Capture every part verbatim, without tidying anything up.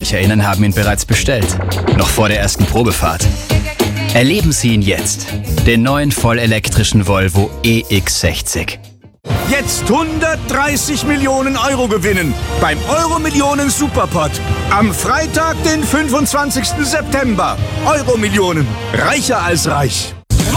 MancherInnen haben ihn bereits bestellt. Noch vor der ersten Probefahrt. Erleben Sie ihn jetzt. Den neuen vollelektrischen Volvo E X sechzig. Jetzt hundertdreißig Millionen Euro gewinnen beim Euro-Millionen Superpot. Am Freitag, den fünfundzwanzigsten September. Euro-Millionen. Reicher als reich.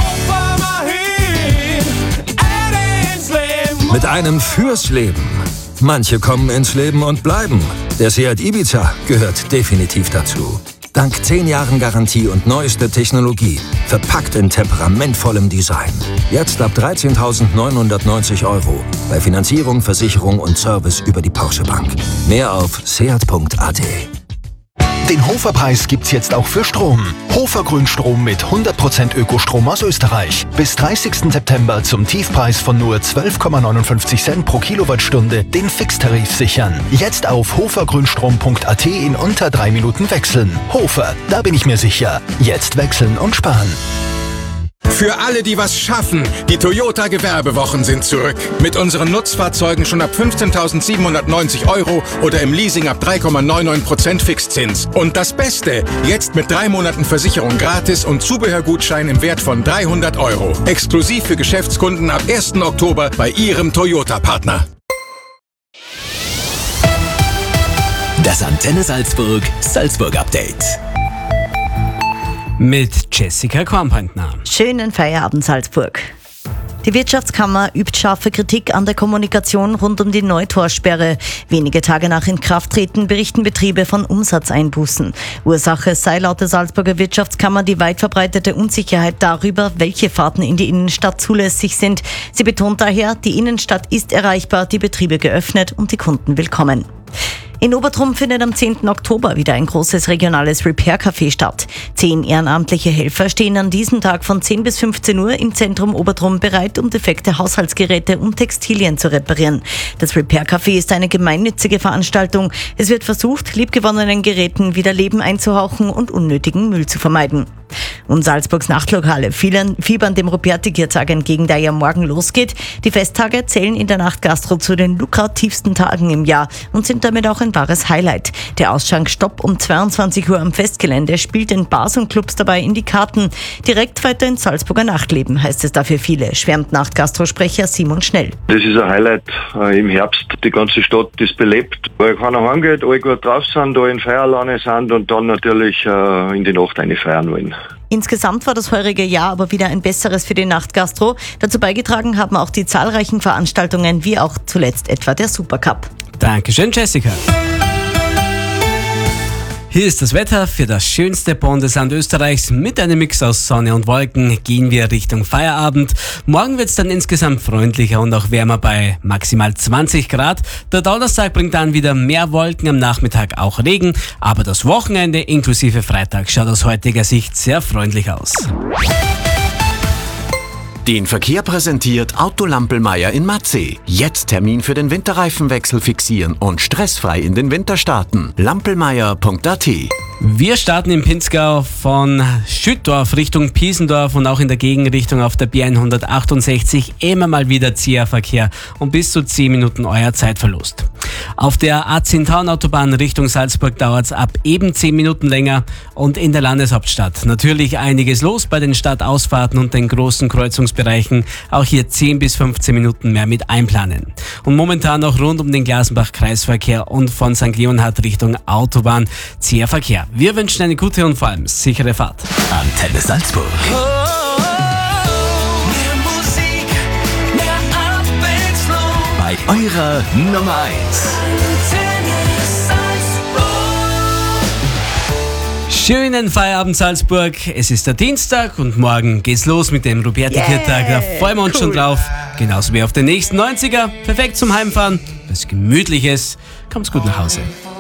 Mit einem fürs Leben. Manche kommen ins Leben und bleiben. Der Seat Ibiza gehört definitiv dazu. Dank zehn Jahren Garantie und neueste Technologie. Verpackt in temperamentvollem Design. Jetzt ab dreizehntausendneunhundertneunzig Euro. Bei Finanzierung, Versicherung und Service über die Porsche Bank. Mehr auf seat punkt a t. Den Hofer-Preis gibt's jetzt auch für Strom. Hofer Grünstrom mit hundert Prozent Ökostrom aus Österreich. Bis dreißigsten September zum Tiefpreis von nur zwölf Komma neunundfünfzig Cent pro Kilowattstunde den Fixtarif sichern. Jetzt auf hofergrünstrom punkt a t in unter drei Minuten wechseln. Hofer, da bin ich mir sicher. Jetzt wechseln und sparen. Für alle, die was schaffen, die Toyota Gewerbewochen sind zurück. Mit unseren Nutzfahrzeugen schon ab fünfzehntausendsiebenhundertneunzig Euro oder im Leasing ab drei Komma neunundneunzig Prozent Fixzins. Und das Beste, jetzt mit drei Monaten Versicherung gratis und Zubehörgutschein im Wert von dreihundert Euro. Exklusiv für Geschäftskunden ab ersten Oktober bei Ihrem Toyota-Partner. Das Antenne Salzburg Salzburg Update. Mit Jessica Kornpointner. Schönen Feierabend, Salzburg. Die Wirtschaftskammer übt scharfe Kritik an der Kommunikation rund um die Neutorsperre. Wenige Tage nach Inkrafttreten berichten Betriebe von Umsatzeinbußen. Ursache sei laut der Salzburger Wirtschaftskammer die weit verbreitete Unsicherheit darüber, welche Fahrten in die Innenstadt zulässig sind. Sie betont daher, die Innenstadt ist erreichbar, die Betriebe geöffnet und die Kunden willkommen. In Obertrum findet am zehnten Oktober wieder ein großes regionales Repair-Café statt. Zehn ehrenamtliche Helfer stehen an diesem Tag von zehn bis fünfzehn Uhr im Zentrum Obertrum bereit, um defekte Haushaltsgeräte und Textilien zu reparieren. Das Repair-Café ist eine gemeinnützige Veranstaltung. Es wird versucht, liebgewonnenen Geräten wieder Leben einzuhauchen und unnötigen Müll zu vermeiden. Und Salzburgs Nachtlokale fiebern dem Ruperti-Tag entgegen, der ja morgen losgeht. Die Festtage zählen in der Nachtgastro zu den lukrativsten Tagen im Jahr und sind damit auch ein wahres Highlight. Der Ausschank Stopp um zweiundzwanzig Uhr am Festgelände spielt den Bars und Clubs dabei in die Karten. Direkt weiter ins Salzburger Nachtleben, heißt es da für viele, schwärmt Nachtgastrosprecher Simon Schnell. Das ist ein Highlight äh, im Herbst. Die ganze Stadt ist belebt, weil keiner heimgeht, alle gut drauf sind, alle in Feierlaune sind und dann natürlich äh, in die Nacht eine feiern wollen. Insgesamt war das heurige Jahr aber wieder ein besseres für die Nachtgastro. Dazu beigetragen haben auch die zahlreichen Veranstaltungen, wie auch zuletzt etwa der Supercup. Dankeschön, Jessica. Hier ist das Wetter für das schönste Bundesland Österreichs. Mit einem Mix aus Sonne und Wolken gehen wir Richtung Feierabend. Morgen wird es dann insgesamt freundlicher und auch wärmer bei maximal zwanzig Grad. Der Donnerstag bringt dann wieder mehr Wolken, am Nachmittag auch Regen. Aber das Wochenende inklusive Freitag schaut aus heutiger Sicht sehr freundlich aus. Den Verkehr präsentiert Auto Lampelmeier in Matzeh. Jetzt Termin für den Winterreifenwechsel fixieren und stressfrei in den Winter starten. lampelmeier punkt a t. Wir starten in Pinzgau von Schüttdorf Richtung Piesendorf und auch in der Gegenrichtung auf der B hundertachtundsechzig immer mal wieder Zieherverkehr und bis zu zehn Minuten euer Zeitverlust. Auf der A zehn Autobahn Richtung Salzburg dauert es ab eben zehn Minuten länger und in der Landeshauptstadt natürlich einiges los bei den Stadtausfahrten und den großen Kreuzungsbereichen. Auch hier zehn bis fünfzehn Minuten mehr mit einplanen. Und momentan auch rund um den Glasenbach-Kreisverkehr und von Sankt Leonhard Richtung Autobahn Zieherverkehr. Wir wünschen eine gute und vor allem sichere Fahrt. Antenne Salzburg. Oh, oh, oh. Mehr Musik, mehr Abwechslung. Bei eurer Nummer eins. Antenne Salzburg. Schönen Feierabend Salzburg. Es ist der Dienstag und morgen geht's los mit dem Ruperti-Tag. Da freuen wir uns cool. schon drauf. Genauso wie auf den nächsten neunziger. Perfekt zum Heimfahren. Was Gemütliches. Kommt's gut nach Hause.